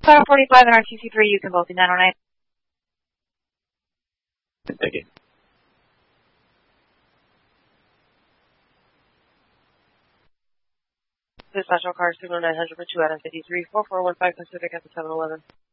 545 and RTC3, you can both be 909. Thank you. The special car, Signal 900 for 2 out of 53, 4415 Pacific at the 711.